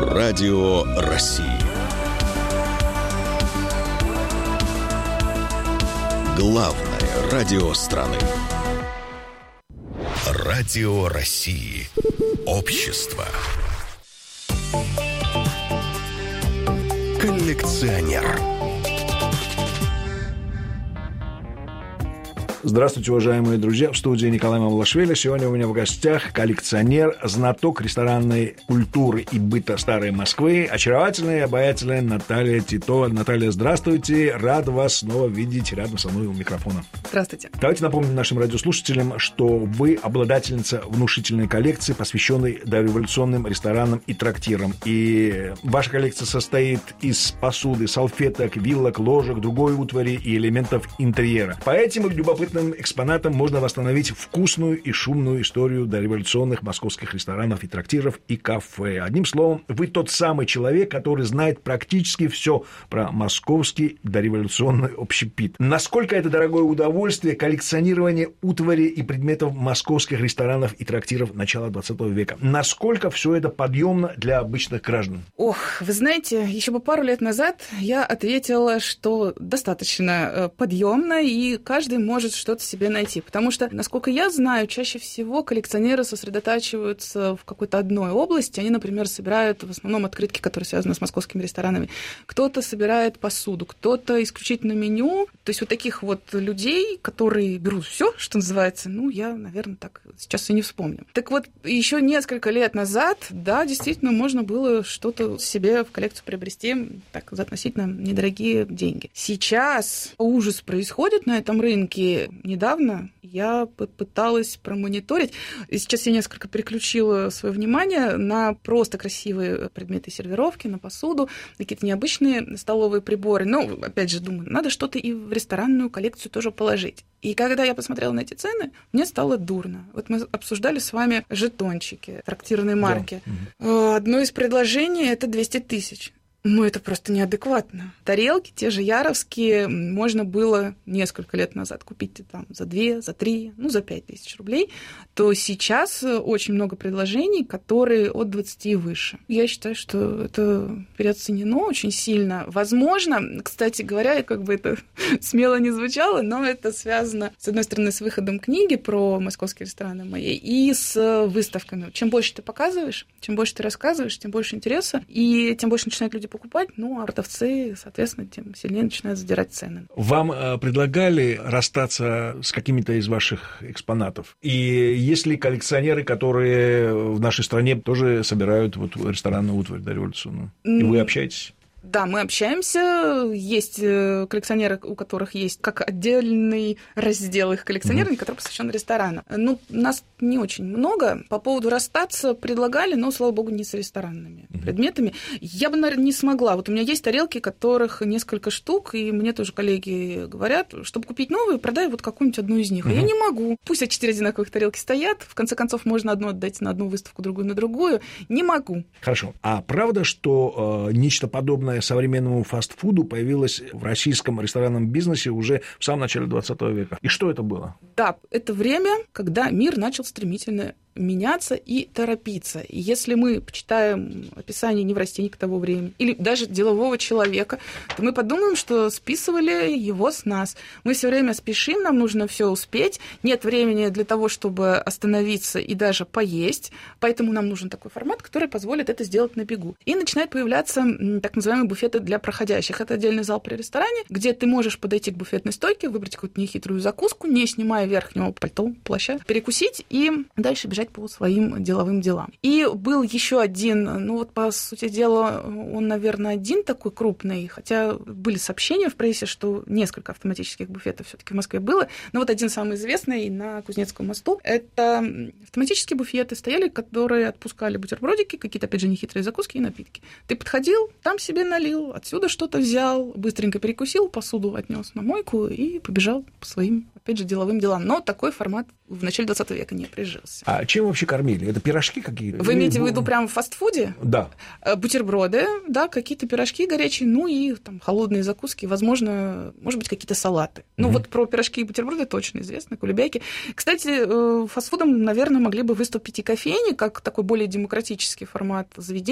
Радио России. Главное радио страны. Радио России. Общество. Коллекционер. Здравствуйте, уважаемые друзья. В студии Николай Мамлашвили. Сегодня у меня в гостях коллекционер, знаток ресторанной культуры и быта старой Москвы, очаровательная и обаятельная Наталья Титова. Наталья, здравствуйте. Рад вас снова видеть рядом со мной у микрофона. Здравствуйте. Давайте напомним нашим радиослушателям, что вы обладательница внушительной коллекции, посвященной дореволюционным ресторанам и трактирам. И ваша коллекция состоит из посуды, салфеток, вилок, ложек, другой утвари и элементов интерьера. По этим любопытным экспонатам можно восстановить вкусную и шумную историю дореволюционных московских ресторанов и трактиров и кафе. Одним словом, вы тот самый человек, который знает практически все про московский дореволюционный общепит. Насколько это дорогое удовольствие коллекционирование утвари и предметов московских ресторанов и трактиров начала 20 века? Насколько все это подъемно для обычных граждан? Ох, вы знаете, еще бы пару лет назад я ответила, что достаточно подъемно, и каждый может что-то себе найти. Потому что, насколько я знаю, чаще всего коллекционеры сосредотачиваются в какой-то одной области. Они, например, собирают в основном открытки, которые связаны с московскими ресторанами. Кто-то собирает посуду, кто-то исключительно меню. То есть вот таких вот людей, которые берут все, что называется, я, наверное, так сейчас и не вспомню. Так вот, еще несколько лет назад, да, действительно, можно было что-то себе в коллекцию приобрести так, за относительно недорогие деньги. Сейчас ужас происходит на этом рынке. Недавно я попыталась промониторить. И сейчас я несколько переключила свое внимание на просто красивые предметы сервировки, на посуду, какие-то необычные столовые приборы. Но, опять же, думаю, надо что-то и в ресторанную коллекцию тоже положить. И когда я посмотрела на эти цены, мне стало дурно. Вот мы обсуждали с вами жетончики трактирной марки. Да. Одно из предложений – это 200 тысяч. Это просто неадекватно. Тарелки, те же яровские, можно было несколько лет назад купить там за 2, за 3, за 5 тысяч рублей, то сейчас очень много предложений, которые от 20 и выше. Я считаю, что это переоценено очень сильно. Возможно, кстати говоря, как бы это смело не звучало, но это связано, с одной стороны, с выходом книги про московские рестораны моей и с выставками. Чем больше ты показываешь, чем больше ты рассказываешь, тем больше интереса, и тем больше начинают люди покупать, а продавцы, соответственно, тем сильнее начинают задирать цены. Вам предлагали расстаться с какими-то из ваших экспонатов? И есть ли коллекционеры, которые в нашей стране тоже собирают ресторанную утварь дореволюционную? И вы общаетесь? Да, мы общаемся. Есть коллекционеры, у которых есть как отдельный раздел их коллекционирования, который посвящен ресторанам. Нас не очень много. По поводу расстаться предлагали, но, слава богу, не с ресторанными предметами. Я бы, наверное, не смогла. У меня есть тарелки, которых несколько штук, и мне тоже коллеги говорят, чтобы купить новые, продай какую-нибудь одну из них. А я не могу. Пусть 4 одинаковых тарелки стоят, в конце концов, можно одну отдать на одну выставку, другую на другую. Не могу. Хорошо. А правда, что нечто подобное современному фастфуду появилось в российском ресторанном бизнесе уже в самом начале 20 века? И что это было? Да, это время, когда мир начал стремительно меняться и торопиться. И если мы почитаем описание неврастенника того времени или даже делового человека, то мы подумаем, что списывали его с нас. Мы все время спешим, нам нужно все успеть, нет времени для того, чтобы остановиться и даже поесть, поэтому нам нужен такой формат, который позволит это сделать на бегу. И начинают появляться так называемые буфеты для проходящих. Это отдельный зал при ресторане, где ты можешь подойти к буфетной стойке, выбрать какую-то нехитрую закуску, не снимая верхнего пальто, плаща, перекусить и дальше бежать по своим деловым делам. И был еще один, по сути дела, он, наверное, один такой крупный, хотя были сообщения в прессе, что несколько автоматических буфетов все-таки в Москве было, но один самый известный на Кузнецком мосту. Это автоматические буфеты стояли, которые отпускали бутербродики, какие-то, опять же, нехитрые закуски и напитки. Ты подходил, там себе налил, отсюда что-то взял, быстренько перекусил, посуду отнес на мойку и побежал по своим, опять же, деловым делам. Но такой формат в начале 20 века не прижился. А чем вообще кормили? Это пирожки какие-то? Вы имеете в виду прямо в фастфуде? Да. Бутерброды, да, какие-то пирожки горячие, ну и там холодные закуски, возможно, может быть, какие-то салаты. Ну, вот про пирожки и бутерброды точно известно, кулебяки. Кстати, фастфудом, наверное, могли бы выступить и кофейни, как такой более демократический формат заведения.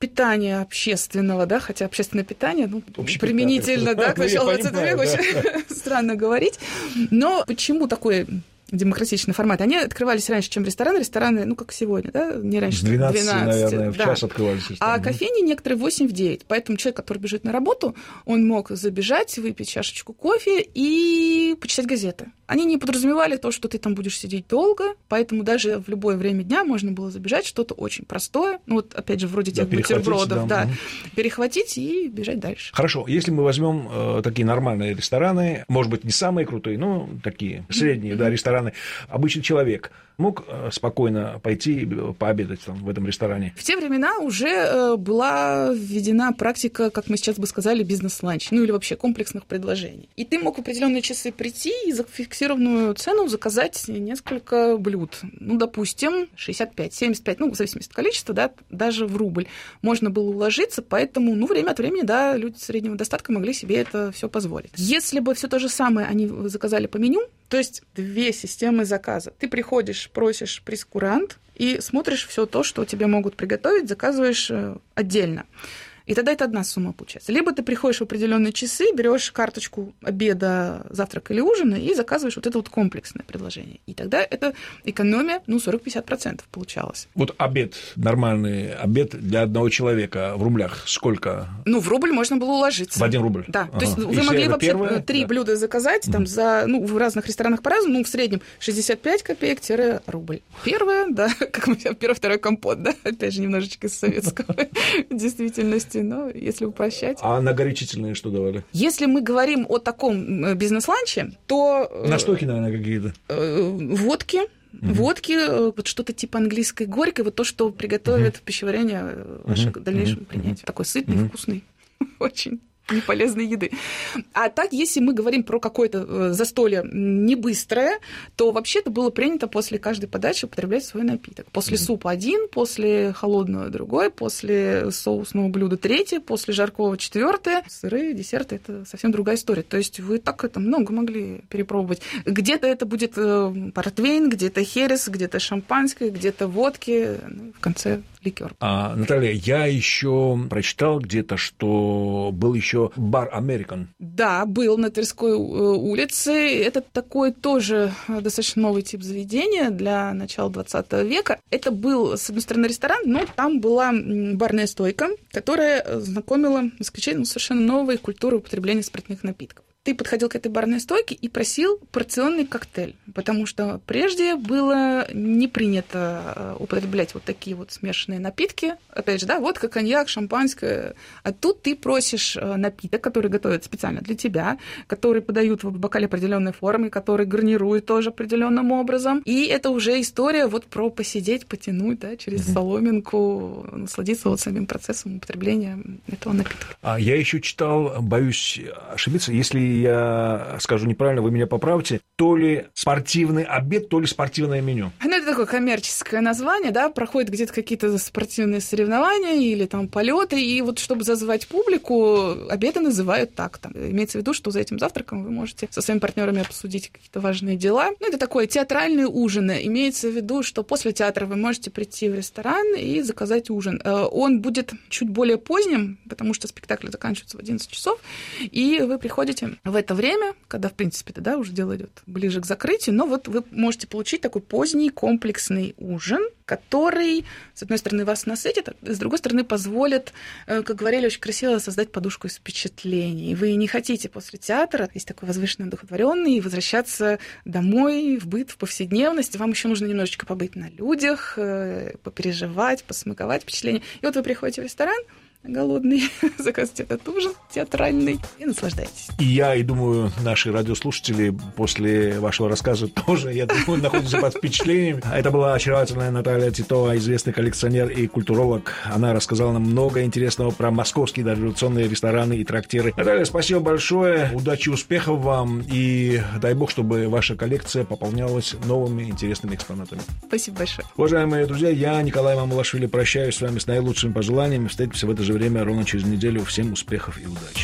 питания общественного, да, хотя общественное питание, применительно, да, к началу 20 века, очень странно говорить. Но почему такой демократичный формат? Они открывались раньше, чем рестораны. Рестораны, как сегодня, да, не раньше. С 12, наверное, в час открывались рестораны. А кофейни некоторые 8-9. Поэтому человек, который бежит на работу, он мог забежать, выпить чашечку кофе и почитать газеты. Они не подразумевали то, что ты там будешь сидеть долго, поэтому даже в любое время дня можно было забежать, что-то очень простое, опять же, вроде тех бутербродов, перехватить и бежать дальше. Хорошо, если мы возьмем такие нормальные рестораны, может быть, не самые крутые, но такие средние, рестораны, обычный человек мог спокойно пойти пообедать в этом ресторане? В те времена уже была введена практика, как мы сейчас бы сказали, бизнес-ланч, или вообще комплексных предложений. И ты мог в определенные часы прийти и за фиксированную цену заказать несколько блюд. Допустим, 65, 75, в зависимости от количества, да, даже в рубль можно было уложиться, поэтому, время от времени, да, люди среднего достатка могли себе это все позволить. Если бы все то же самое они заказали по меню, то есть 2 системы заказа. Ты приходишь, просишь прейскурант и смотришь все то, что тебе могут приготовить, заказываешь отдельно. И тогда это одна сумма получается. Либо ты приходишь в определенные часы, берешь карточку обеда, завтрака или ужина и заказываешь вот это комплексное предложение. И тогда это экономия, 40-50% получалось. Обед, нормальный обед для одного человека в рублях сколько? В рубль можно было уложиться. В 1 рубль? Да. То есть вы могли вообще 3 блюда заказать, за, в разных ресторанах по-разному, в среднем 65 копеек-рубль. Первое, да, как мы сейчас, первый-второй компот, да, опять же, немножечко из советского действительности. Но если упрощать. А на горячительные что давали? Если мы говорим о таком бизнес-ланче, то... Настойки, наверное, какие-то? Водки, что-то типа английской горькой, то, что приготовит пищеварение ваше дальнейшее принятие. Такой сытный, вкусный, очень неполезной еды. А так, если мы говорим про какое-то застолье не быстрое, то вообще-то было принято после каждой подачи употреблять свой напиток. После супа 1, после холодного 2, после соусного блюда 3, после жаркого 4, сыры, десерты — это совсем другая история. То есть вы так это много могли перепробовать. Где-то это будет портвейн, где-то херес, где-то шампанское, где-то водки, в конце ликер. Наталья, я еще прочитал где-то, что был еще бар «Американ». Да, был на Тверской улице. Это такой тоже достаточно новый тип заведения для начала 20 века. Это был, с одной стороны, ресторан, но там была барная стойка, которая знакомила москвичей совершенно новой культурой употребления спиртных напитков. Ты подходил к этой барной стойке и просил порционный коктейль, потому что прежде было не принято употреблять такие смешанные напитки. Опять же, да, водка, коньяк, шампанское. А тут ты просишь напиток, который готовят специально для тебя, который подают в бокале определенной формы, который гарнируют тоже определенным образом. И это уже история про посидеть, потянуть, да, через соломинку, насладиться самим процессом употребления этого напитка. Я еще читал, боюсь ошибиться, если я скажу неправильно, вы меня поправьте, то ли спортивный обед, то ли спортивное меню. Это такое коммерческое название, да, проходят где-то какие-то спортивные соревнования или полеты, и чтобы зазвать публику, обеды называют так. Имеется в виду, что за этим завтраком вы можете со своими партнерами обсудить какие-то важные дела. Это такое театральные ужины. Имеется в виду, что после театра вы можете прийти в ресторан и заказать ужин. Он будет чуть более поздним, потому что спектакль заканчивается в 11 часов, и вы приходите в это время, когда, в принципе, да, уже дело идет ближе к закрытию, но вы можете получить такой поздний комплексный ужин, который, с одной стороны, вас насытит, а с другой стороны, позволит, как говорили очень красиво, создать подушку из впечатлений. Вы не хотите после театра, есть такой возвышенный, одухотворенный, возвращаться домой, в быт, в повседневность. Вам еще нужно немножечко побыть на людях, попереживать, посмаковать впечатления. И вы приходите в ресторан, голодный, заказывайте этот ужин театральный и наслаждайтесь. И я, и думаю, наши радиослушатели после вашего рассказа тоже, я думаю, находятся под впечатлением. Это была очаровательная Наталья Титова, известный коллекционер и культуролог. Она рассказала нам много интересного про московские дореволюционные рестораны и трактиры. Наталья, спасибо большое, удачи, успехов вам, и дай бог, чтобы ваша коллекция пополнялась новыми интересными экспонатами. Спасибо большое. Уважаемые друзья, я, Николай Мамулашвили, прощаюсь с вами с наилучшими пожеланиями. Встретимся в это же время ровно через неделю. Всем успехов и удачи.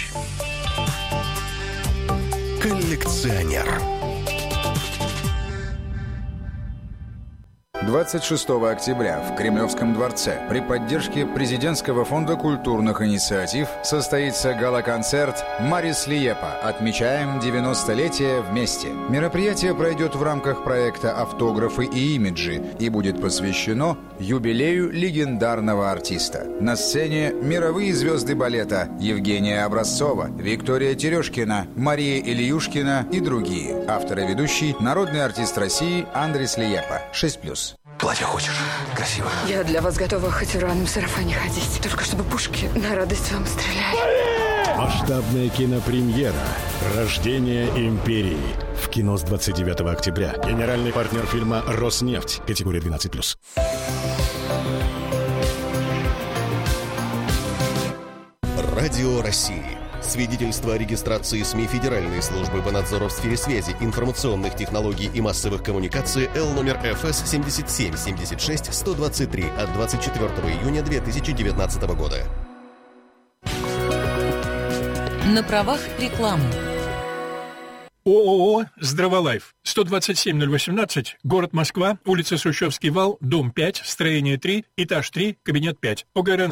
Коллекционер. 26 октября в Кремлевском дворце при поддержке Президентского фонда культурных инициатив состоится гала-концерт «Марис Лиепа. Отмечаем 90-летие вместе». Мероприятие пройдет в рамках проекта «Автографы и имиджи» и будет посвящено юбилею легендарного артиста. На сцене мировые звезды балета Евгения Образцова, Виктория Терешкина, Мария Ильюшкина и другие. Автор и ведущий – народный артист России Андрис Лиепа. 6+. Платье хочешь? Красиво. Я для вас готова хоть в рваном сарафане ходить. Только чтобы пушки на радость вам стреляли. Масштабная кинопремьера «Рождение империи». В кино с 29 октября. Генеральный партнер фильма «Роснефть». Категория 12+. Радио России. Свидетельство о регистрации СМИ Федеральной службы по надзору в сфере связи, информационных технологий и массовых коммуникаций Л номер ФС 7776-123 от 24 июня 2019 года. На правах рекламы. ООО «Здраволайф». 127-018, город Москва, улица Сущевский вал, дом 5, строение 3, этаж 3, кабинет 5. ОГРН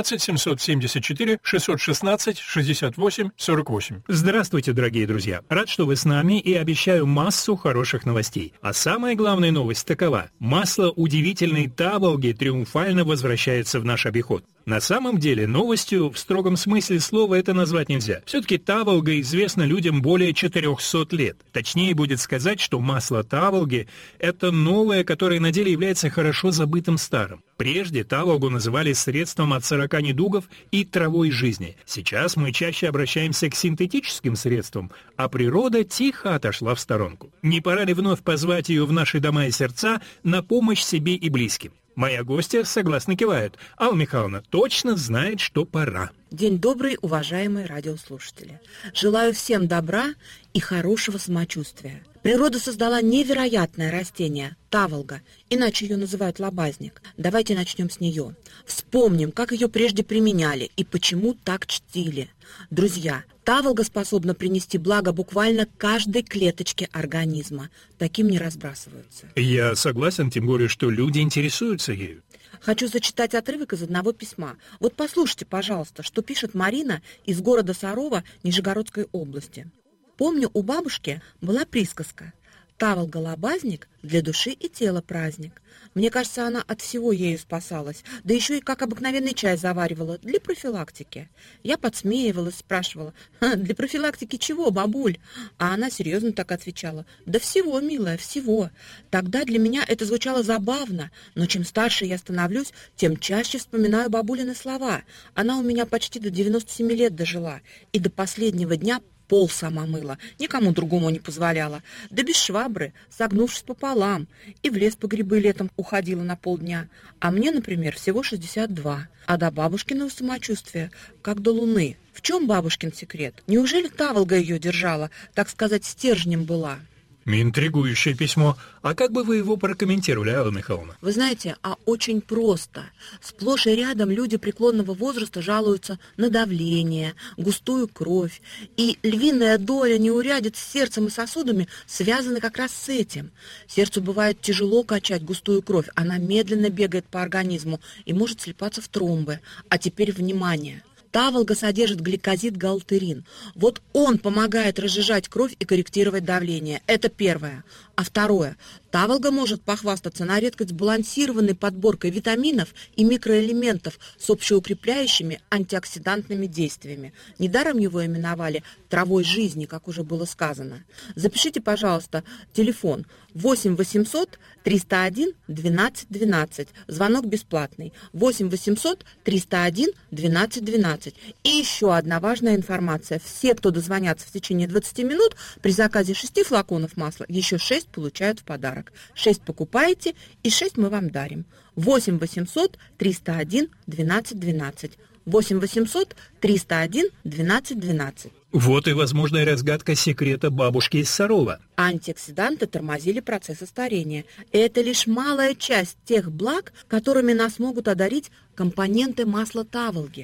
119-774-616-68-48. Здравствуйте, дорогие друзья. Рад, что вы с нами, и обещаю массу хороших новостей. А самая главная новость такова. Масло удивительной Таволги триумфально возвращается в наш обиход. На самом деле, новостью в строгом смысле слова это назвать нельзя. Все-таки Таволга известна людям более 400 лет. Точнее будет сказать, что масло Таволги – это новое, которое на деле является хорошо забытым старым. Прежде Таволгу называли средством от 40 недугов и травой жизни. Сейчас мы чаще обращаемся к синтетическим средствам, а природа тихо отошла в сторонку. Не пора ли вновь позвать ее в наши дома и сердца на помощь себе и близким? Моя гостья согласно кивает. Алла Михайловна точно знает, что пора. День добрый, уважаемые радиослушатели. Желаю всем добра и хорошего самочувствия. Природа создала невероятное растение – таволга, иначе ее называют лобазник. Давайте начнем с нее. Вспомним, как ее прежде применяли и почему так чтили. Друзья, таволга способна принести благо буквально каждой клеточке организма. Таким не разбрасываются. Я согласен, тем более, что люди интересуются ею. Хочу зачитать отрывок из одного письма. Вот послушайте, пожалуйста, что пишет Марина из города Сарова Нижегородской области. Помню, у бабушки была присказка: «Таволга-лобазник для души и тела праздник». Мне кажется, она от всего ею спасалась, да еще и как обыкновенный чай заваривала для профилактики. Я подсмеивалась, спрашивала: «Для профилактики чего, бабуль?» А она серьезно так отвечала: «Да всего, милая, всего». Тогда для меня это звучало забавно, но чем старше я становлюсь, тем чаще вспоминаю бабулины слова. Она у меня почти до 97 лет дожила, и до последнего дня пол сама мыла, никому другому не позволяла. Да без швабры, согнувшись пополам, и в лес по грибы летом уходила на полдня. А мне, например, всего 62. А до бабушкиного самочувствия, как до луны. В чем бабушкин секрет? Неужели таволга ее держала, так сказать, стержнем была? Интригующее письмо. А как бы вы его прокомментировали, Алла Михайловна? Вы знаете, очень просто. Сплошь и рядом люди преклонного возраста жалуются на давление, густую кровь. И львиная доля неурядиц с сердцем и сосудами связаны как раз с этим. Сердцу бывает тяжело качать густую кровь. Она медленно бегает по организму и может слипаться в тромбы. А теперь внимание! Таволга содержит гликозид-галтерин. Вот он помогает разжижать кровь и корректировать давление. Это первое. А второе. Таволга может похвастаться на редкость сбалансированной подборкой витаминов и микроэлементов с общеукрепляющими антиоксидантными действиями. Недаром его именовали травой жизни, как уже было сказано. Запишите, пожалуйста, телефон 8 800 301 12 12. Звонок бесплатный. 8 800 301 12 12. И еще одна важная информация. Все, кто дозвонятся в течение 20 минут, при заказе 6 флаконов масла, еще 6 получают в подарок. 6 покупаете, и 6 мы вам дарим. 8 800 301 12 12. 8 800 301 12 12. Вот и возможная разгадка секрета бабушки из Сарова. Антиоксиданты тормозили процессы старения. Это лишь малая часть тех благ, которыми нас могут одарить компоненты масла таволги.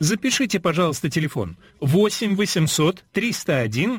Запишите, пожалуйста, телефон 8 800 301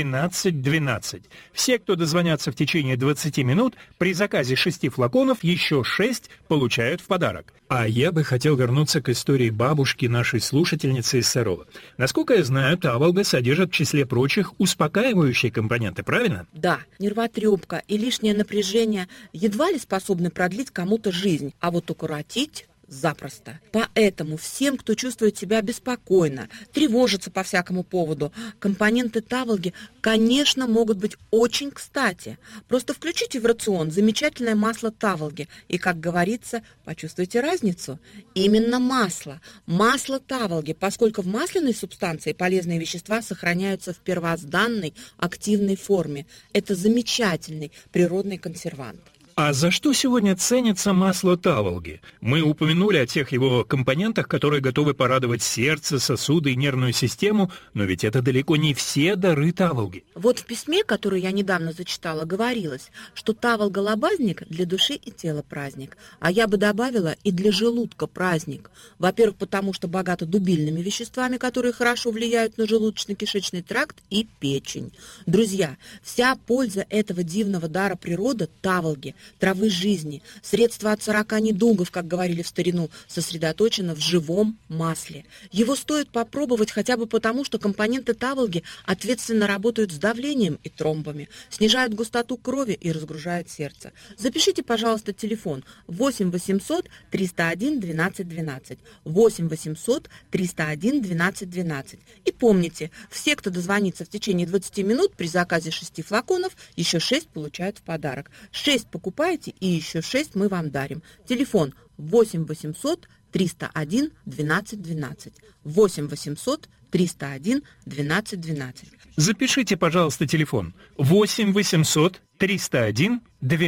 12 12. Все, кто дозвонятся в течение 20 минут, при заказе 6 флаконов еще 6 получают в подарок. А я бы хотел вернуться к истории бабушки нашей слушательницы из Сарова. Насколько я знаю, таволга содержит в числе прочих успокаивающие компоненты, правильно? Да, нервотрепка и лишнее напряжение едва ли способны продлить кому-то жизнь, а вот укоротить запросто. Поэтому всем, кто чувствует себя беспокойно, тревожится по всякому поводу, компоненты таволги, конечно, могут быть очень кстати. Просто включите в рацион замечательное масло таволги и, как говорится, почувствуйте разницу. Именно масло. Масло таволги, поскольку в масляной субстанции полезные вещества сохраняются в первозданной активной форме. Это замечательный природный консервант. А за что сегодня ценится масло таволги? Мы упомянули о тех его компонентах, которые готовы порадовать сердце, сосуды и нервную систему, но ведь это далеко не все дары таволги. Вот в письме, которое я недавно зачитала, говорилось, что таволга-лобазник для души и тела праздник, а я бы добавила и для желудка праздник. Во-первых, потому что богато дубильными веществами, которые хорошо влияют на желудочно-кишечный тракт и печень. Друзья, вся польза этого дивного дара природы таволги, травы жизни, средства от 40 недугов, как говорили в старину, сосредоточено в живом масле. Его стоит попробовать хотя бы потому, что компоненты таволги ответственно работают с давлением и тромбами, снижают густоту крови и разгружают сердце. Запишите, пожалуйста, телефон 8 800 301 12 12, 8 800 301 12 12. И помните, все, кто дозвонится в течение 20 минут, при заказе 6 флаконов, еще 6 получают в подарок. 6 покупаете, и еще 6 мы вам дарим. Телефон 8 800 301 12 12. 8 800 301 12 12. Запишите, пожалуйста, телефон 8 800 301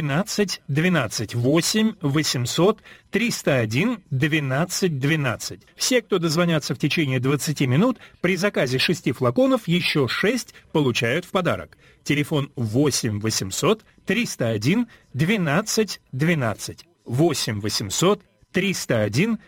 12 12. 8 800 301 12 12. Все, кто дозвонятся в течение 20 минут, при заказе 6 флаконов еще 6 получают в подарок. Телефон 8 800 301 12 12. 8 800 301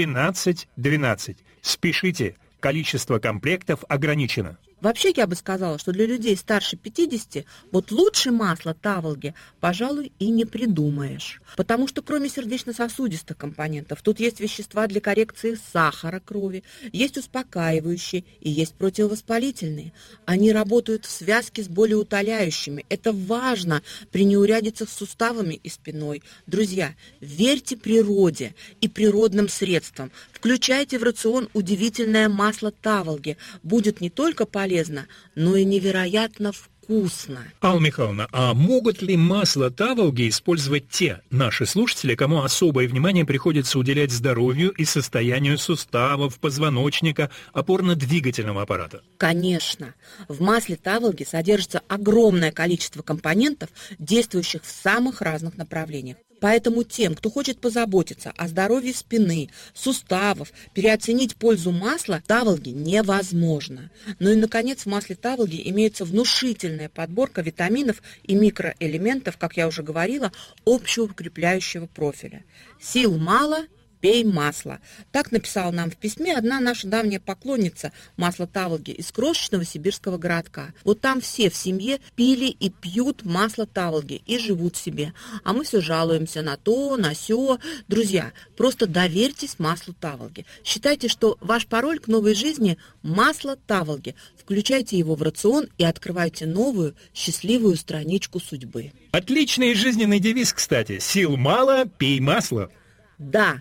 12 12. Спешите, количество комплектов ограничено. Вообще, я бы сказала, что для людей старше 50 вот лучше масла таволги, пожалуй, и не придумаешь. Потому что кроме сердечно-сосудистых компонентов, тут есть вещества для коррекции сахара крови, есть успокаивающие и есть противовоспалительные. Они работают в связке с болеутоляющими. Это важно при неурядицах с суставами и спиной. Друзья, верьте природе и природным средствам. Включайте в рацион удивительное масло таволги. Будет не только полезно, но и невероятно вкусно. Алла Михайловна, а могут ли масло таволги использовать те наши слушатели, кому особое внимание приходится уделять здоровью и состоянию суставов, позвоночника, опорно-двигательного аппарата? Конечно. В масле таволги содержится огромное количество компонентов, действующих в самых разных направлениях. Поэтому тем, кто хочет позаботиться о здоровье спины, суставов, переоценить пользу масла таволги невозможно. Ну и, наконец, в масле таволги имеется внушительная подборка витаминов и микроэлементов, как я уже говорила, общеукрепляющего профиля. Сил мало – пей масло. Так написала нам в письме одна наша давняя поклонница масла таволги из крошечного сибирского городка. Вот там все в семье пили и пьют масло таволги и живут себе. А мы все жалуемся на то, на сё. Друзья, просто доверьтесь маслу таволги. Считайте, что ваш пароль к новой жизни – масло таволги. Включайте его в рацион и открывайте новую, счастливую страничку судьбы. Отличный жизненный девиз, кстати. Сил мало, пей масло. Да,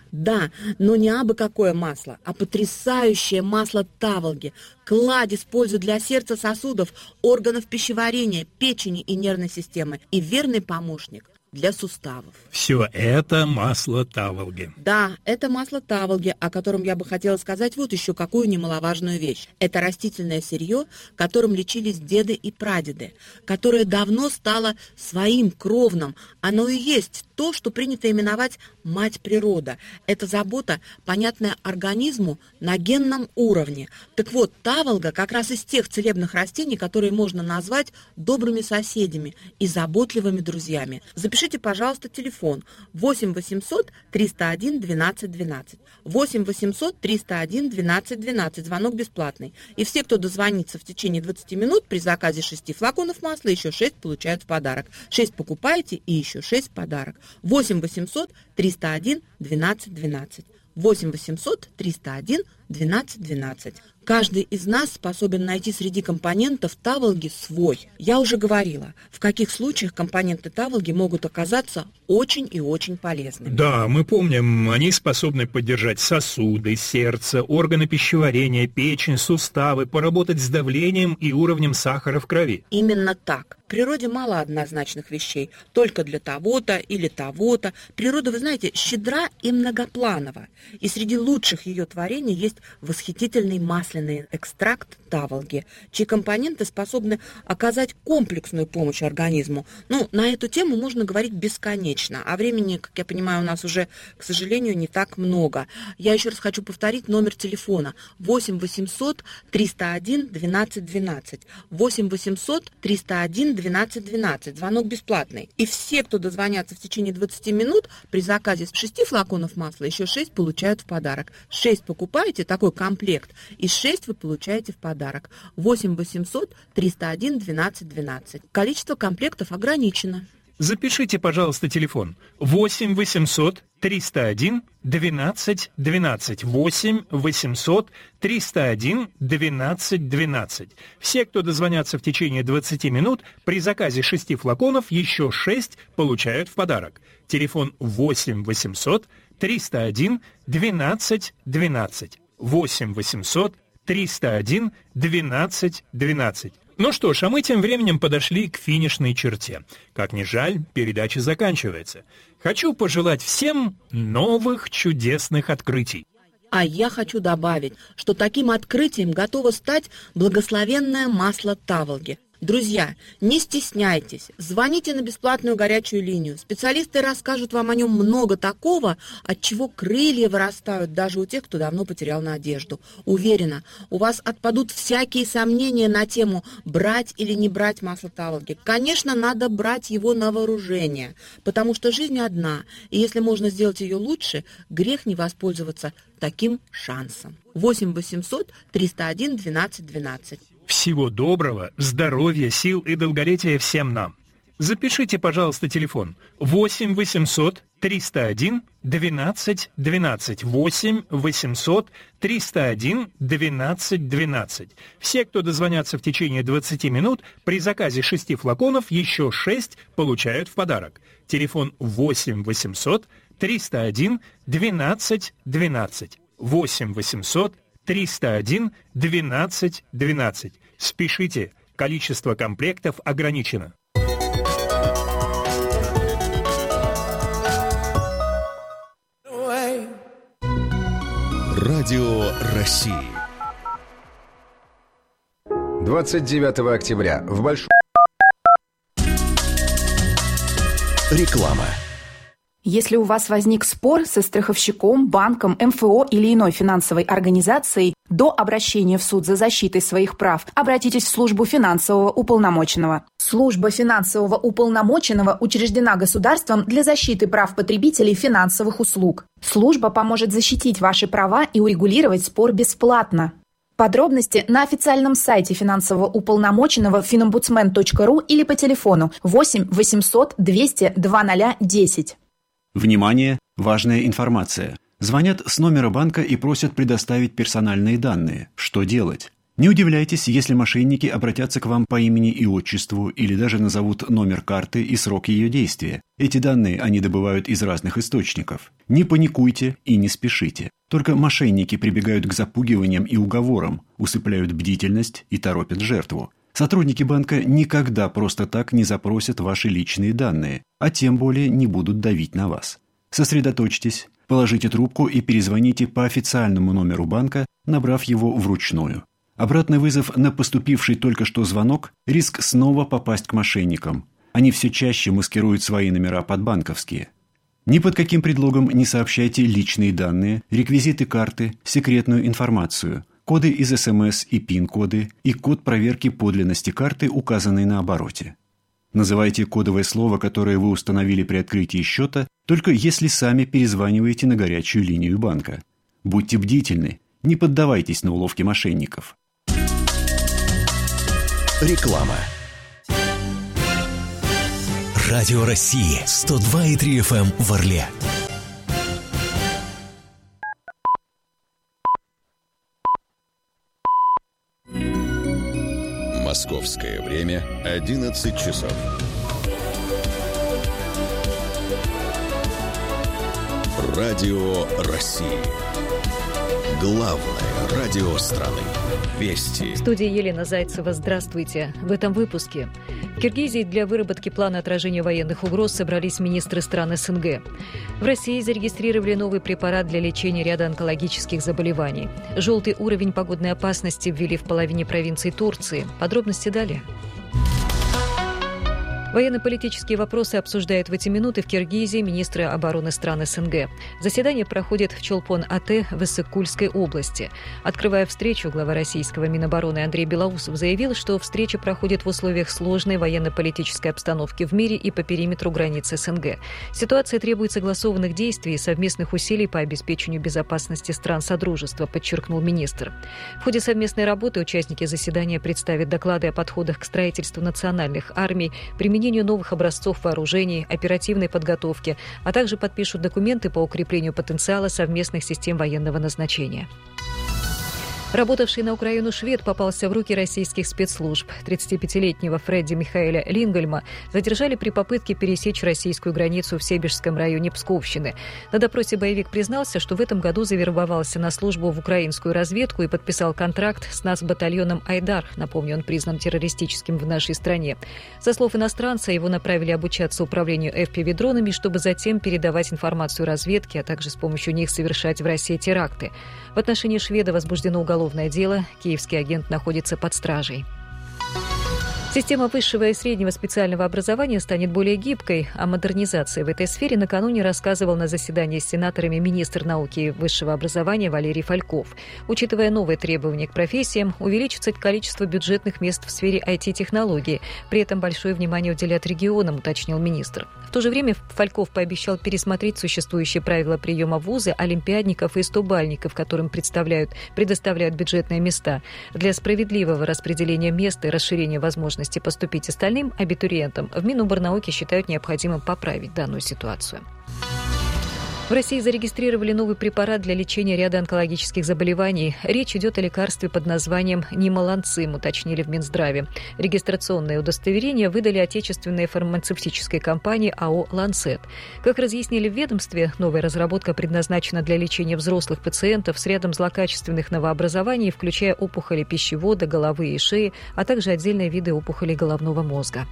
но не абы какое масло, а потрясающее масло таволги. Кладезь пользы для сердца, сосудов, органов пищеварения, печени и нервной системы. И верный помощник для суставов. Все это масло таволги. Да, это масло таволги, о котором я бы хотела сказать вот еще какую немаловажную вещь. Это растительное сырье, которым лечились деды и прадеды, которое давно стало своим кровным. Оно и есть то, что принято именовать «мать природа». Это забота, понятная организму на генном уровне. Так вот, таволга как раз из тех целебных растений, которые можно назвать добрыми соседями и заботливыми друзьями. Запишите, пожалуйста, телефон 8 800 301 12 12. 8 800 301 12 12. Звонок бесплатный. И все, кто дозвонится в течение 20 минут, при заказе 6 флаконов масла, еще 6 получают в подарок. 6 покупаете и еще 6 в подарок. 8 800 301 12 12. 8 800 301 12 12. Каждый из нас способен найти среди компонентов таволги свой. Я уже говорила, в каких случаях компоненты таволги могут оказаться очень и очень полезными. Да, мы помним, они способны поддержать сосуды, сердце, органы пищеварения, печень, суставы, поработать с давлением и уровнем сахара в крови. Именно так. В природе мало однозначных вещей, только для того-то или того-то. Природа, вы знаете, щедра и многопланова. И среди лучших ее творений есть восхитительный масляный экстракт таволги, чьи компоненты способны оказать комплексную помощь организму. На эту тему можно говорить бесконечно, а времени, как я понимаю, у нас уже, к сожалению, не так много. Я еще раз хочу повторить номер телефона 8 800 301 12 12. 8 800 301 12 12. Звонок бесплатный. И все, кто дозвонятся в течение 20 минут, при заказе 6 флаконов масла еще 6 получают в подарок. 6 покупаете, такой комплект, и 6 вы получаете в подарок. 8 800 301 12 12. Количество комплектов ограничено. Запишите, пожалуйста, телефон 8 800 301 12 12. 8 800 301 12 12. Все, кто дозвонятся в течение 20 минут, при заказе 6 флаконов еще 6 получают в подарок. Телефон 8 800 301 12 12. 8 800 301 12 12. Ну что ж, а мы тем временем подошли к финишной черте. Как ни жаль, передача заканчивается. Хочу пожелать всем новых чудесных открытий. А я хочу добавить, что таким открытием готово стать благословенное масло таволги. Друзья, не стесняйтесь, звоните на бесплатную горячую линию. Специалисты расскажут вам о нем много такого, от чего крылья вырастают даже у тех, кто давно потерял надежду. Уверена, у вас отпадут всякие сомнения на тему брать или не брать масло таволги. Конечно, надо брать его на вооружение, потому что жизнь одна, и если можно сделать ее лучше, грех не воспользоваться таким шансом. 8 800 301 12 12. Всего доброго, здоровья, сил и долголетия всем нам. Запишите, пожалуйста, телефон 8 800 301 12 12. 8 800 301 12 12. Все, кто дозвонятся в течение 20 минут, при заказе 6 флаконов еще 6 получают в подарок. Телефон 8 800 301 12 12. 8 800 301 12 12. Спешите, количество комплектов ограничено. Радио России. 29 октября в Большом... Реклама. Если у вас возник спор со страховщиком, банком, МФО или иной финансовой организацией, до обращения в суд за защитой своих прав обратитесь в службу финансового уполномоченного. Служба финансового уполномоченного учреждена государством для защиты прав потребителей финансовых услуг. Служба поможет защитить ваши права и урегулировать спор бесплатно. Подробности на официальном сайте финансового уполномоченного finombudsman.ru или по телефону 8 800 200 2010. Внимание! Важная информация. Звонят с номера банка и просят предоставить персональные данные. Что делать? Не удивляйтесь, если мошенники обратятся к вам по имени и отчеству или даже назовут номер карты и срок ее действия. Эти данные они добывают из разных источников. Не паникуйте и не спешите. Только мошенники прибегают к запугиваниям и уговорам, усыпляют бдительность и торопят жертву. Сотрудники банка никогда просто так не запросят ваши личные данные, а тем более не будут давить на вас. Сосредоточьтесь, положите трубку и перезвоните по официальному номеру банка, набрав его вручную. Обратный вызов на поступивший только что звонок – риск снова попасть к мошенникам. Они все чаще маскируют свои номера под банковские. Ни под каким предлогом не сообщайте личные данные, реквизиты карты, секретную информацию, коды из СМС и ПИН-коды и код проверки подлинности карты, указанный на обороте. Называйте кодовое слово, которое вы установили при открытии счета, только если сами перезваниваете на горячую линию банка. Будьте бдительны, не поддавайтесь на уловки мошенников. Реклама. Радио России 102,3 FM в Орле. Московское время 11 часов. Радио России. Главное радио страны. Вести. В студии Елена Зайцева. Здравствуйте. В этом выпуске. В Киргизии для выработки плана отражения военных угроз собрались министры стран СНГ. В России зарегистрировали новый препарат для лечения ряда онкологических заболеваний. Желтый уровень погодной опасности ввели в половине провинций Турции. Подробности далее. Военно-политические вопросы обсуждают в эти минуты в Киргизии министры обороны стран СНГ. Заседание проходит в Чолпон-Ате в Иссык-Кульской области. Открывая встречу, глава российского Минобороны Андрей Белоусов заявил, что встреча проходит в условиях сложной военно-политической обстановки в мире и по периметру границ СНГ. Ситуация требует согласованных действий и совместных усилий по обеспечению безопасности стран Содружества, подчеркнул министр. В ходе совместной работы участники заседания представят доклады о подходах к строительству национальных армий, применению новых образцов вооружений, оперативной подготовки, а также подпишут документы по укреплению потенциала совместных систем военного назначения. Работавший на Украину швед попался в руки российских спецслужб. 35-летнего Фредди Михаэля Лингольма задержали при попытке пересечь российскую границу в Себежском районе Псковщины. На допросе боевик признался, что в этом году завербовался на службу в украинскую разведку и подписал контракт с нацбатальоном «Айдар». Напомню, он признан террористическим в нашей стране. Со слов иностранца, его направили обучаться управлению FPV-дронами, чтобы затем передавать информацию разведке, а также с помощью них совершать в России теракты. В отношении шведа возбуждено уголовное дело. Киевский агент находится под стражей. Система высшего и среднего специального образования станет более гибкой. О модернизации в этой сфере накануне рассказывал на заседании с сенаторами министр науки и высшего образования Валерий Фальков. Учитывая новые требования к профессиям, увеличится количество бюджетных мест в сфере IT-технологий. При этом большое внимание уделят регионам, уточнил министр. В то же время Фальков пообещал пересмотреть существующие правила приема в вузы олимпиадников и стобальников, которым предоставляют бюджетные места. Для справедливого распределения мест и расширения возможностей поступить остальным абитуриентам в Миноборнауки считают необходимым поправить данную ситуацию. В России зарегистрировали новый препарат для лечения ряда онкологических заболеваний. Речь идет о лекарстве под названием Нималанцим, уточнили в Минздраве. Регистрационное удостоверение выдали отечественной фармацевтической компании АО «Ланцет». Как разъяснили в ведомстве, новая разработка предназначена для лечения взрослых пациентов с рядом злокачественных новообразований, включая опухоли пищевода, головы и шеи, а также отдельные виды опухолей головного мозга.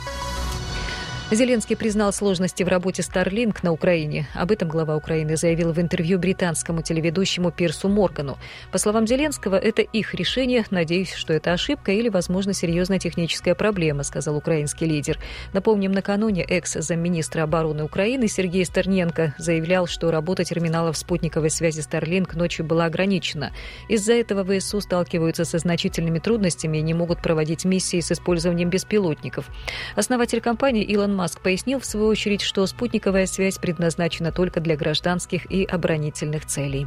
Зеленский признал сложности в работе Starlink на Украине. Об этом глава Украины заявил в интервью британскому телеведущему Пирсу Моргану. По словам Зеленского, это их решение. Надеюсь, что это ошибка или, возможно, серьезная техническая проблема, сказал украинский лидер. Напомним, накануне экс-замминистра обороны Украины Сергей Стерненко заявлял, что работа терминалов спутниковой связи Starlink ночью была ограничена. Из-за этого ВСУ сталкиваются со значительными трудностями и не могут проводить миссии с использованием беспилотников. Основатель компании Илон Маск пояснил, в свою очередь, что спутниковая связь предназначена только для гражданских и оборонительных целей.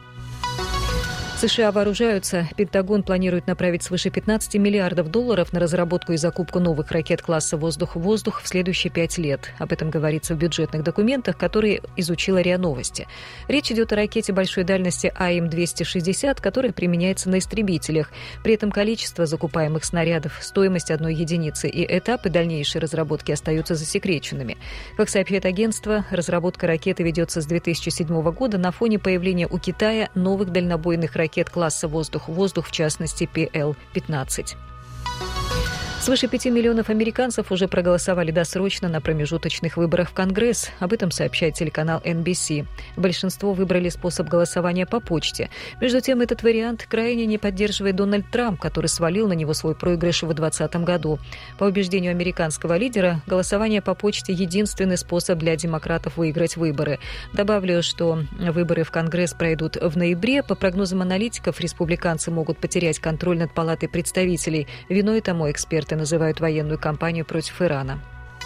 США вооружаются. Пентагон планирует направить свыше $15 миллиардов на разработку и закупку новых ракет класса «Воздух-воздух» в следующие 5 лет. Об этом говорится в бюджетных документах, которые изучила РИА Новости. Речь идет о ракете большой дальности АИМ-260, которая применяется на истребителях. При этом количество закупаемых снарядов, стоимость одной единицы и этапы дальнейшей разработки остаются засекреченными. Как сообщает агентство, разработка ракеты ведется с 2007 года на фоне появления у Китая новых дальнобойных ракет класса «Воздух-воздух», в частности, ПЛ-15. Свыше 5 миллионов американцев уже проголосовали досрочно на промежуточных выборах в Конгресс. Об этом сообщает телеканал NBC. Большинство выбрали способ голосования по почте. Между тем, этот вариант крайне не поддерживает Дональд Трамп, который свалил на него свой проигрыш в 2020 году. По убеждению американского лидера, голосование по почте – единственный способ для демократов выиграть выборы. Добавлю, что выборы в Конгресс пройдут в ноябре. По прогнозам аналитиков, республиканцы могут потерять контроль над Палатой представителей. Виной тому эксперты называют военную кампанию против Ирана.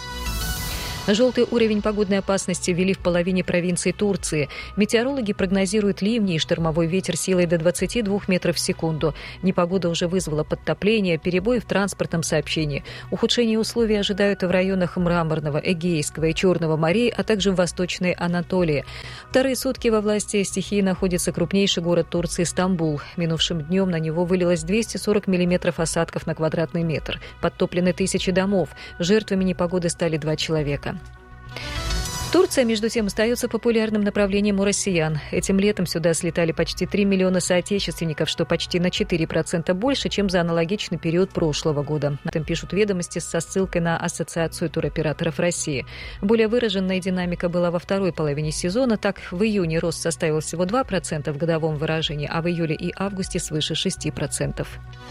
Желтый уровень погодной опасности ввели в половине провинций Турции. Метеорологи прогнозируют ливни и штормовой ветер силой до 22 метров в секунду. Непогода уже вызвала подтопление, перебои в транспортном сообщении. Ухудшение условий ожидают и в районах Мраморного, Эгейского и Черного морей, а также в Восточной Анатолии. Вторые сутки во власти стихии находится крупнейший город Турции Стамбул. Минувшим днем на него вылилось 240 миллиметров осадков на квадратный метр. Подтоплены тысячи домов. Жертвами непогоды стали 2 человека. Турция, между тем, остается популярным направлением у россиян. Этим летом сюда слетали почти 3 миллиона соотечественников, что почти на 4% больше, чем за аналогичный период прошлого года. Об этом пишут «Ведомости» со ссылкой на Ассоциацию туроператоров России. Более выраженная динамика была во второй половине сезона. Так, в июне рост составил всего 2% в годовом выражении, а в июле и августе свыше 6%.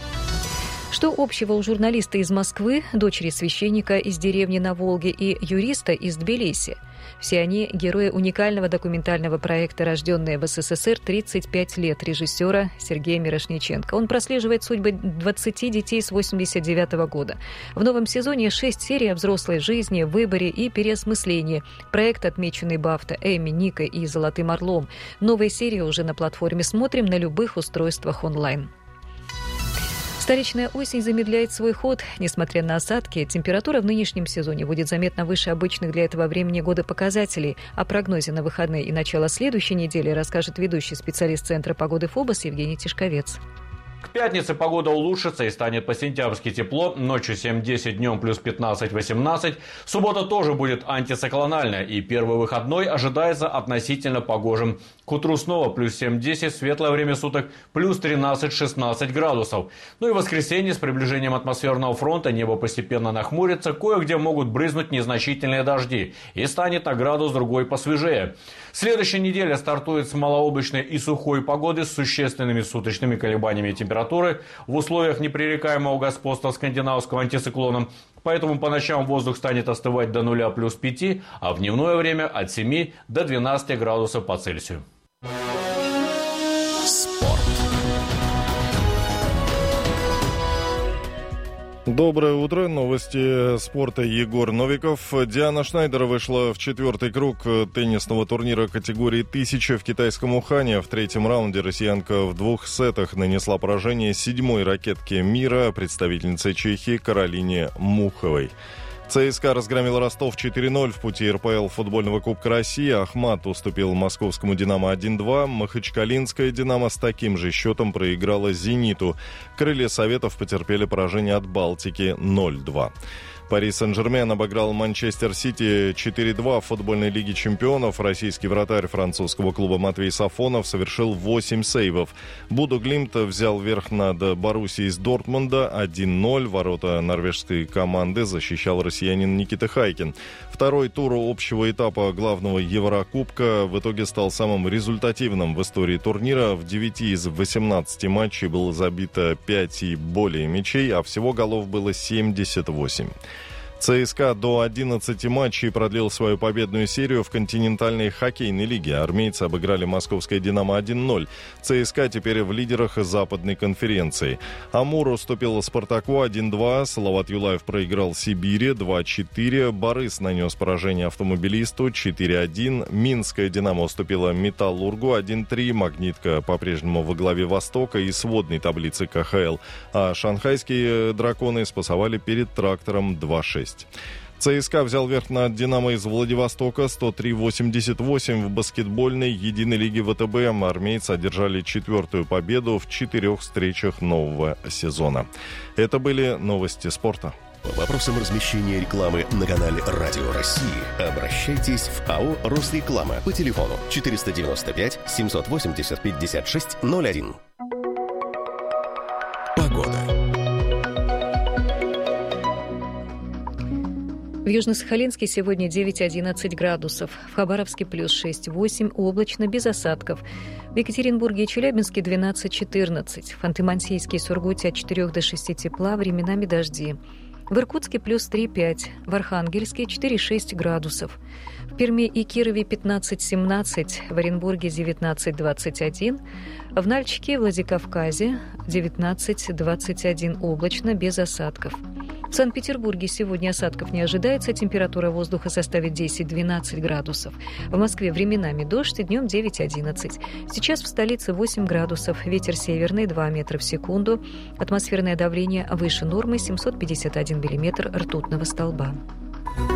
Что общего у журналиста из Москвы, дочери священника из деревни на Волге и юриста из Тбилиси? Все они – герои уникального документального проекта, рожденные в СССР 35 лет, режиссера Сергея Мирошниченко. Он прослеживает судьбы 20 детей с 1989 года. В новом сезоне 6 серий о взрослой жизни, выборе и переосмыслении. Проект, отмеченный Бафта, Эмми, Никой и Золотым Орлом. Новые серии уже на платформе «Смотрим» на любых устройствах онлайн. Столичная осень замедляет свой ход. Несмотря на осадки, температура в нынешнем сезоне будет заметно выше обычных для этого времени года показателей. О прогнозе на выходные и начало следующей недели расскажет ведущий специалист Центра погоды ФОБОС Евгений Тишковец. К пятнице погода улучшится и станет по-сентябрьски тепло. Ночью 7-10, днем плюс 15-18. Суббота тоже будет антициклональная. И первый выходной ожидается относительно погожим. К утру снова плюс 7-10, светлое время суток плюс 13-16 градусов. Ну и в воскресенье с приближением атмосферного фронта небо постепенно нахмурится. Кое-где могут брызнуть незначительные дожди. И станет на градус-другой посвежее. Следующая неделя стартует с малооблачной и сухой погоды с существенными суточными колебаниями температуры в условиях непререкаемого господства скандинавского антициклона. Поэтому по ночам воздух станет остывать до 0 плюс 5, а в дневное время от 7 до 12 градусов по Цельсию. Доброе утро. Новости спорта. Егор Новиков. Диана Шнайдер вышла в 4-й круг теннисного турнира категории 1000 в китайском Ухане. В 3-м раунде россиянка в 2 сетах нанесла поражение 7-й ракетке мира, представительнице Чехии Каролине Муховой. ЦСКА разгромил Ростов 4-0 в пути РПЛ футбольного Кубка России. Ахмат уступил московскому «Динамо» 1-2. Махачкалинская «Динамо» с таким же счетом проиграла «Зениту». Крылья Советов потерпели поражение от «Балтики» 0-2. Пари Сен-Жермен обыграл Манчестер Сити 4-2 в футбольной лиге чемпионов. Российский вратарь французского клуба Матвей Сафонов совершил 8 сейвов. Бодо Глимт взял верх над Боруссией из Дортмунда 1-0. Ворота норвежской команды защищал россиянин Никита Хайкин. Второй тур общего этапа главного Еврокубка в итоге стал самым результативным в истории турнира. В 9 из 18 матчей было забито 5 и более мячей, а всего голов было 78. ЦСКА до 11 матчей продлил свою победную серию в континентальной хоккейной лиге. Армейцы обыграли московское «Динамо» 1-0. ЦСКА теперь в лидерах западной конференции. Амур уступил «Спартаку» 1-2. Салават Юлаев проиграл «Сибири» 2-4. Борис нанес поражение «Автомобилисту» 4-1. Минское «Динамо» уступило «Металлургу» 1-3. «Магнитка» по-прежнему во главе «Востока» и сводной таблицы КХЛ. А шанхайские «Драконы» спасовали перед «Трактором» 2-6. ЦСКА взял верх над «Динамо» из Владивостока 103-88 в баскетбольной единой лиге ВТБ. Армейцы одержали 4-ю победу в 4 встречах нового сезона. Это были новости спорта. По вопросам размещения рекламы на канале «Радио России» обращайтесь в АО «Росреклама» по телефону 495 780 5601. Погода. В Южно-Сахалинске сегодня 9-11 градусов, в Хабаровске плюс 6-8, облачно, без осадков. В Екатеринбурге и Челябинске 12-14, в Ханты-Мансийске и Сургуте от 4 до 6 тепла, временами дожди. В Иркутске плюс 3-5, в Архангельске 4-6 градусов. В Перми и Кирове 15-17, в Оренбурге 19-21, в Нальчике и Владикавказе 19-21, облачно, без осадков. В Санкт-Петербурге сегодня осадков не ожидается, температура воздуха составит 10-12 градусов. В Москве временами дождь, днем 9-11. Сейчас в столице 8 градусов, ветер северный 2 метра в секунду, атмосферное давление выше нормы 751 миллиметр ртутного столба.